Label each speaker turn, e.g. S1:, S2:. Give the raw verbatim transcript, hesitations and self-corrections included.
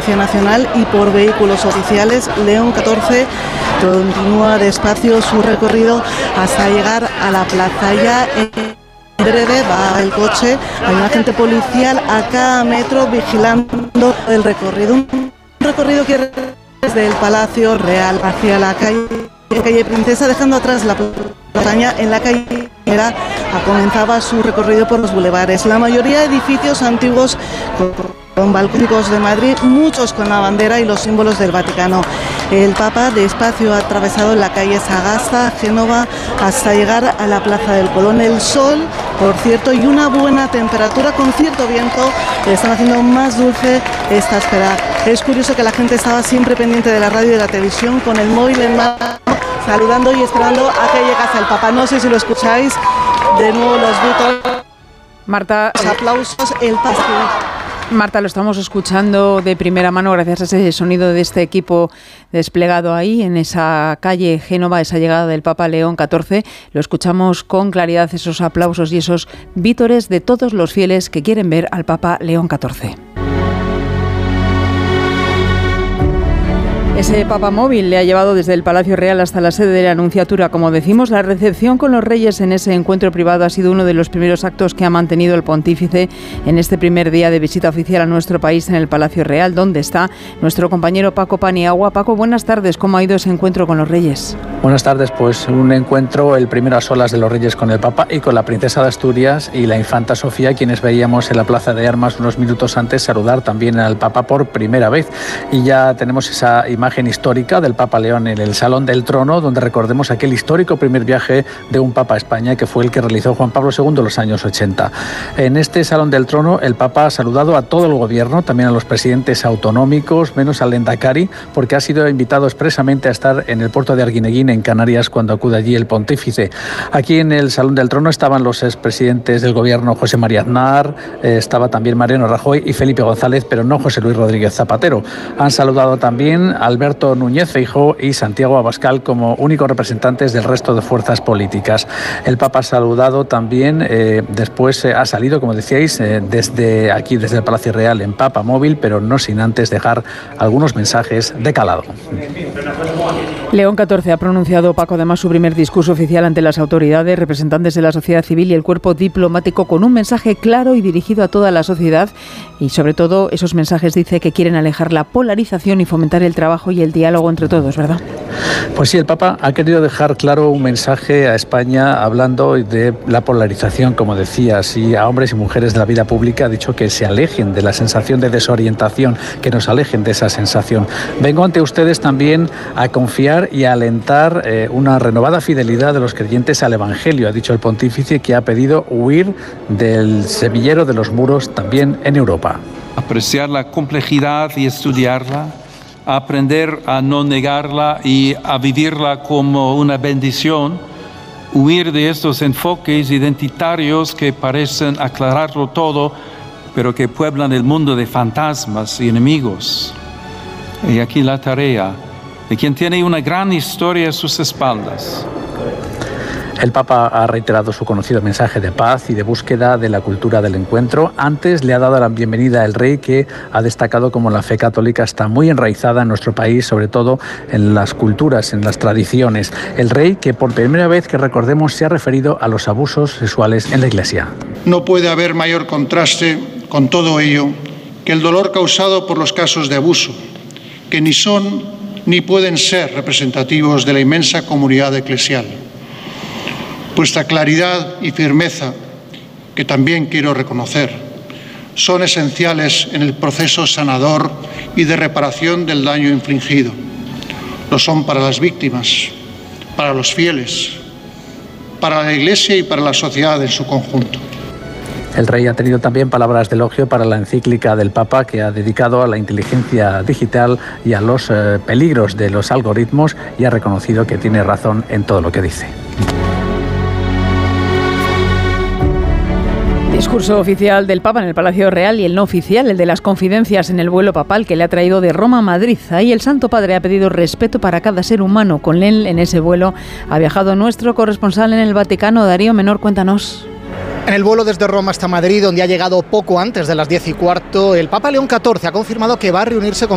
S1: Audiencia Nacional y por vehículos oficiales. León catorce continúa despacio su recorrido hasta llegar a la plaza. Ya en breve va el coche, hay un agente policial a cada metro vigilando el recorrido. Un recorrido que desde el Palacio Real hacia la calle, calle Princesa, dejando atrás la plataña. En la calle Era comenzaba su recorrido por los bulevares. La mayoría de edificios antiguos con, con balcónicos de Madrid, muchos con la bandera y los símbolos del Vaticano. El Papa despacio ha atravesado la calle Sagasta, Génova, hasta llegar a la Plaza del Colón. El sol, por cierto, y una buena temperatura con cierto viento están haciendo más dulce esta espera. Es curioso que la gente estaba siempre pendiente de la radio y de la televisión con el móvil en mano, saludando y esperando a que llegase el Papa. No sé si lo escucháis, de nuevo los gritos,
S2: Marta,
S1: los aplausos, el paso.
S2: Marta, lo estamos escuchando de primera mano gracias a ese sonido de este equipo desplegado ahí en esa calle Génova, esa llegada del Papa León catorce. Lo escuchamos con claridad, esos aplausos y esos vítores de todos los fieles que quieren ver al Papa León catorce. Ese Papa móvil le ha llevado desde el Palacio Real hasta la sede de la Nunciatura. Como decimos, la recepción con los reyes en ese encuentro privado ha sido uno de los primeros actos que ha mantenido el pontífice en este primer día de visita oficial a nuestro país en el Palacio Real, donde está nuestro compañero Paco Paniagua. Paco, buenas tardes. ¿Cómo ha ido ese encuentro con los reyes?
S3: Buenas tardes. Pues un encuentro, el primero a solas de los reyes con el Papa y con la princesa de Asturias y la infanta Sofía, quienes veíamos en la Plaza de Armas unos minutos antes saludar también al Papa por primera vez. Y ya tenemos esa imagen imagen histórica del Papa León en el Salón del Trono, donde recordemos aquel histórico primer viaje de un Papa a España, que fue el que realizó Juan Pablo segundo en los años ochenta. En este Salón del Trono, el Papa ha saludado a todo el gobierno, también a los presidentes autonómicos, menos al Endacari, porque ha sido invitado expresamente a estar en el puerto de Arguineguín, en Canarias, cuando acude allí el pontífice. Aquí en el Salón del Trono estaban los expresidentes del gobierno, José María Aznar, eh, estaba también Mariano Rajoy y Felipe González, pero no José Luis Rodríguez Zapatero. Han saludado también a Alberto Núñez Feijóo y Santiago Abascal como únicos representantes del resto de fuerzas políticas. El Papa ha saludado también, eh, después eh, ha salido, como decíais, eh, desde aquí, desde el Palacio Real, en Papa móvil, pero no sin antes dejar algunos mensajes de calado.
S2: León catorce ha pronunciado, Paco, además su primer discurso oficial ante las autoridades, representantes de la sociedad civil y el cuerpo diplomático, con un mensaje claro y dirigido a toda la sociedad, y sobre todo esos mensajes, dice, que quieren alejar la polarización y fomentar el trabajo y el diálogo entre todos, ¿verdad?
S3: Pues sí, el Papa ha querido dejar claro un mensaje a España hablando de la polarización, como decías, y a hombres y mujeres de la vida pública ha dicho que se alejen de la sensación de desorientación, que nos alejen de esa sensación. Vengo ante ustedes también a confiar y a alentar eh, una renovada fidelidad de los creyentes al Evangelio, ha dicho el pontífice, que ha pedido huir del semillero de los muros también en Europa.
S4: Apreciar la complejidad y estudiarla, a aprender a no negarla y a vivirla como una bendición, huir de estos enfoques identitarios que parecen aclararlo todo, pero que pueblan el mundo de fantasmas y enemigos. Y aquí la tarea de quien tiene una gran historia a sus espaldas.
S3: El Papa ha reiterado su conocido mensaje de paz y de búsqueda de la cultura del encuentro. Antes le ha dado la bienvenida al rey, que ha destacado como la fe católica está muy enraizada en nuestro país, sobre todo en las culturas, en las tradiciones. El rey, que por primera vez que recordemos se ha referido a los abusos sexuales en la Iglesia.
S5: No puede haber mayor contraste con todo ello que el dolor causado por los casos de abuso, que ni son ni pueden ser representativos de la inmensa comunidad eclesial. Vuestra claridad y firmeza, que también quiero reconocer, son esenciales en el proceso sanador y de reparación del daño infligido. Lo son para las víctimas, para los fieles, para la Iglesia y para la sociedad en su conjunto.
S3: El rey ha tenido también palabras de elogio para la encíclica del Papa, que ha dedicado a la inteligencia digital y a los eh, peligros de los algoritmos, y ha reconocido que tiene razón en todo lo que dice.
S2: Discurso oficial del Papa en el Palacio Real y el no oficial, el de las confidencias en el vuelo papal que le ha traído de Roma a Madrid. Ahí el Santo Padre ha pedido respeto para cada ser humano. Con él en ese vuelo ha viajado nuestro corresponsal en el Vaticano, Darío Menor, cuéntanos.
S6: En el vuelo desde Roma hasta Madrid, donde ha llegado poco antes de las diez y cuarto, el Papa León catorce ha confirmado que va a reunirse con